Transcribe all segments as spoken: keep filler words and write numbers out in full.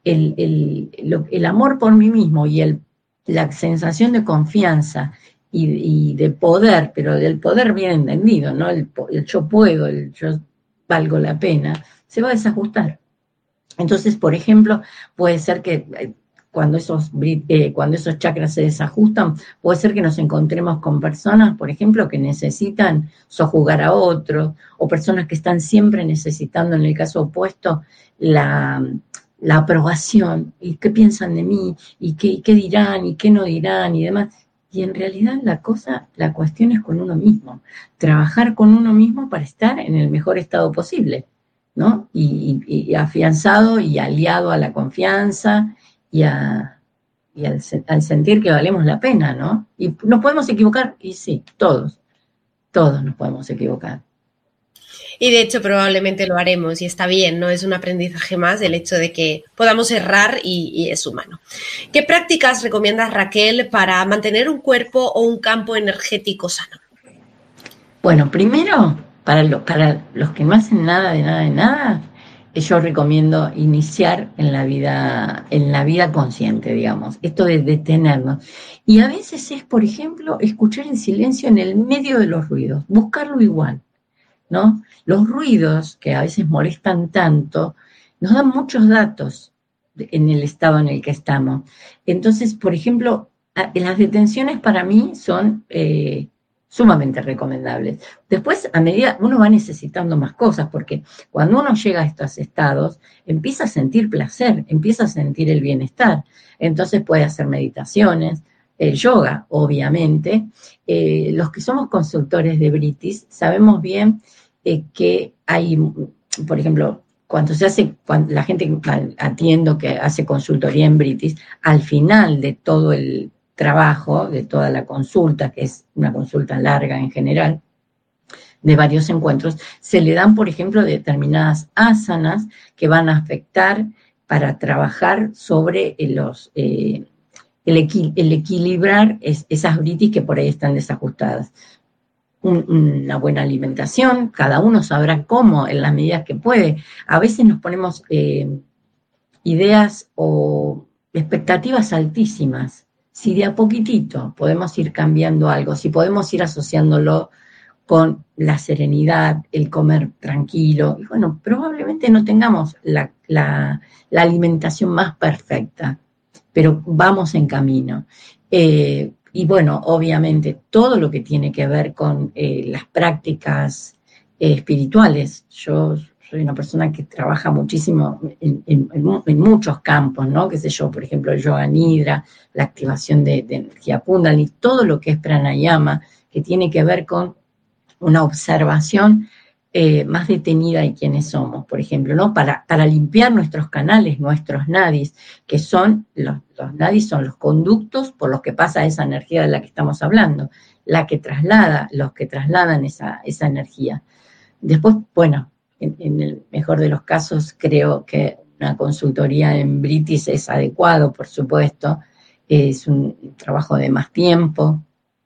el, el, lo, el amor por mí mismo y el, la sensación de confianza y, y de poder, pero del poder bien entendido, ¿no? El, el yo puedo, el yo valgo la pena, se va a desajustar. Entonces, por ejemplo, puede ser que cuando esos, eh, cuando esos chakras se desajustan, puede ser que nos encontremos con personas, por ejemplo, que necesitan sojuzgar a otros, o personas que están siempre necesitando, en el caso opuesto, la, la aprobación, y qué piensan de mí, y qué, y qué dirán, y qué no dirán, y demás. Y en realidad la cosa, la cuestión es con uno mismo, trabajar con uno mismo para estar en el mejor estado posible, ¿no? Y, y, y afianzado y aliado a la confianza y, a, y al, al sentir que valemos la pena, ¿no? Y nos podemos equivocar, y sí, todos, todos nos podemos equivocar. Y de hecho probablemente lo haremos y está bien, ¿no? Es un aprendizaje más el hecho de que podamos errar y, y es humano. ¿Qué prácticas recomiendas, Raquel, para mantener un cuerpo o un campo energético sano? Bueno, primero, para, lo, para los que no hacen nada de nada de nada, yo recomiendo iniciar en la vida, en la vida consciente, digamos, esto de detenernos. Y a veces es, por ejemplo, escuchar el silencio en el medio de los ruidos, buscarlo igual, ¿no? Los ruidos, que a veces molestan tanto, nos dan muchos datos en el estado en el que estamos. Entonces, por ejemplo, las detenciones para mí son eh, sumamente recomendables. Después, a medida uno va necesitando más cosas, porque cuando uno llega a estos estados, empieza a sentir placer, empieza a sentir el bienestar. Entonces puede hacer meditaciones, el yoga, obviamente. Eh, los que somos consultores de Britis sabemos bien eh, que hay, por ejemplo, cuando se hace, cuando la gente atiendo que hace consultoría en Britis, al final de todo el trabajo, de toda la consulta, que es una consulta larga en general, de varios encuentros, se le dan, por ejemplo, determinadas asanas que van a afectar para trabajar sobre los... Eh, El, equi el equilibrar es, esas britis que por ahí están desajustadas. Un, una buena alimentación, cada uno sabrá cómo, en las medidas que puede. A veces nos ponemos eh, ideas o expectativas altísimas. Si de a poquitito podemos ir cambiando algo, si podemos ir asociándolo con la serenidad, el comer tranquilo, y bueno, probablemente no tengamos la, la, la alimentación más perfecta, pero vamos en camino. Eh, y bueno, obviamente, todo lo que tiene que ver con eh, las prácticas eh, espirituales. Yo soy una persona que trabaja muchísimo en, en, en muchos campos, ¿no? Qué sé yo, por ejemplo, el yoga nidra, la activación de, de energía kundalini, todo lo que es pranayama, que tiene que ver con una observación Eh, más detenida de quiénes somos, por ejemplo, ¿no? Para, para limpiar nuestros canales, nuestros nadis, que son, los, los nadis son los conductos por los que pasa esa energía de la que estamos hablando, la que traslada, los que trasladan esa, esa energía. Después, bueno, en, en el mejor de los casos, creo que una consultoría en Britis es adecuado, por supuesto, es un trabajo de más tiempo,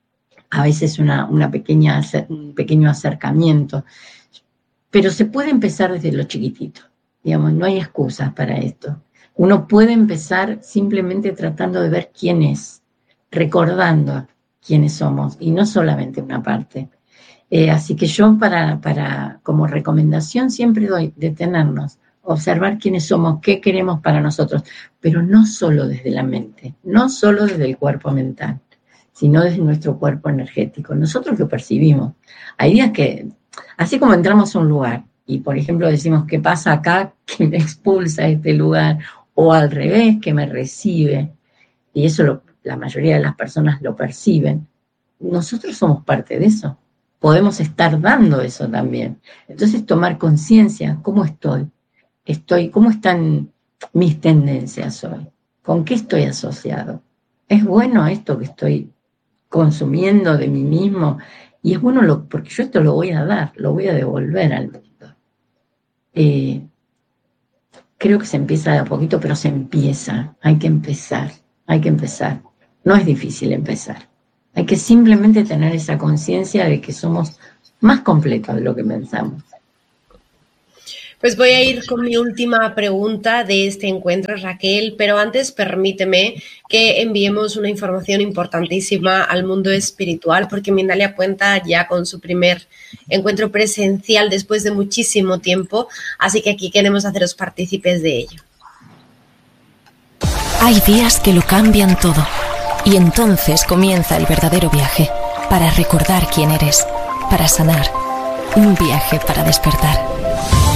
a veces una, una pequeña, un pequeño acercamiento, pero se puede empezar desde lo chiquitito, digamos, no hay excusas para esto. Uno puede empezar simplemente tratando de ver quién es, recordando quiénes somos, y no solamente una parte. Eh, así que yo, para, para, como recomendación, siempre doy detenernos, observar quiénes somos, qué queremos para nosotros, pero no solo desde la mente, no solo desde el cuerpo mental, sino desde nuestro cuerpo energético. Nosotros lo percibimos. Hay días que, así como entramos a un lugar y, por ejemplo, decimos, ¿qué pasa acá? Que me expulsa a este lugar, o al revés, que me recibe, y eso lo, la mayoría de las personas lo perciben. Nosotros somos parte de eso. Podemos estar dando eso también. Entonces, tomar conciencia, ¿cómo estoy? Estoy, ¿cómo están mis tendencias hoy? ¿Con qué estoy asociado? ¿Es bueno esto que estoy consumiendo de mí mismo? Y es bueno lo, porque yo esto lo voy a dar, lo voy a devolver al mundo. Eh, creo que se empieza de a poquito, pero se empieza. Hay que empezar, hay que empezar. No es difícil empezar. Hay que simplemente tener esa conciencia de que somos más completos de lo que pensamos. Pues voy a ir con mi última pregunta de este encuentro, Raquel, pero antes permíteme que enviemos una información importantísima al mundo espiritual, porque Mindalia cuenta ya con su primer encuentro presencial después de muchísimo tiempo, así que aquí queremos haceros partícipes de ello. Hay días que lo cambian todo, y entonces comienza el verdadero viaje, para recordar quién eres, para sanar, un viaje para despertar.